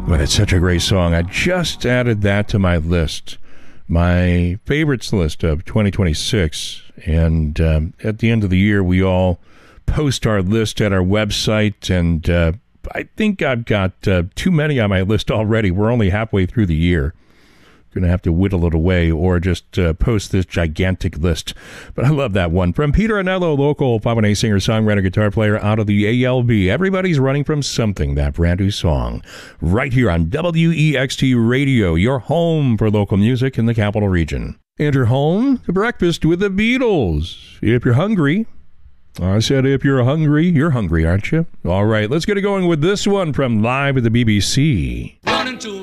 Well, it's such a great song. I just added that to my list, my favorites list of 2026. And at the end of the year, we all post our list at our website. And I think I've got too many on my list already. We're only halfway through the year. Going to have to whittle it away or just post this gigantic list. But I love that one. From Peter Anello, local 518 singer, songwriter, guitar player out of the ALB. Everybody's running from something, that brand new song. Right here on WEXT Radio, your home for local music in the capital region. Enter home to Breakfast with the Beatles. If you're hungry. I said if you're hungry, aren't you? All right, let's get it going with this one from Live at the BBC. Running to